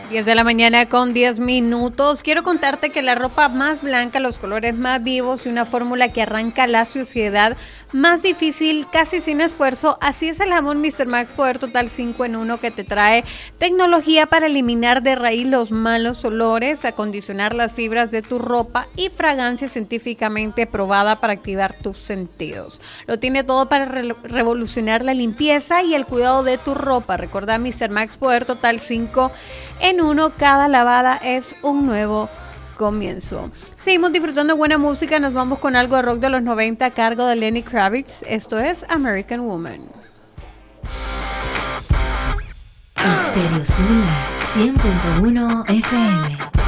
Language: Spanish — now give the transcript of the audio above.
10 de la mañana con 10 minutos. Quiero contarte que la ropa más blanca, los colores más vivos y una fórmula que arranca la suciedad más difícil, casi sin esfuerzo. Así es el jabón Mr. Max Poder Total 5 en 1 que te trae tecnología para eliminar de raíz los malos olores, acondicionar las fibras de tu ropa y fragancia científicamente probada para activar tus sentidos. Lo tiene todo para revolucionar la limpieza y el cuidado de tu ropa. Recordá Mr. Max Poder Total 5 en 1, cada lavada es un nuevo comienzo. Seguimos disfrutando de buena música, nos vamos con algo de rock de los 90 a cargo de Lenny Kravitz. Esto es American Woman. Estéreo Sula 100.1 FM.